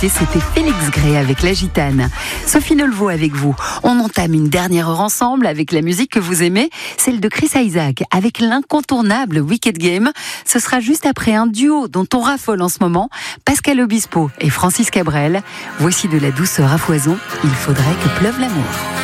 C'était Félix Gray avec La Gitane. Sophie Nolveau avec vous. On entame une dernière heure ensemble avec la musique que vous aimez, celle de Chris Isaak, avec l'incontournable Wicked Game. Ce sera juste après un duo dont on raffole en ce moment, Pascal Obispo et Francis Cabrel. Voici de la douceur à foison, il faudrait que pleuve l'amour.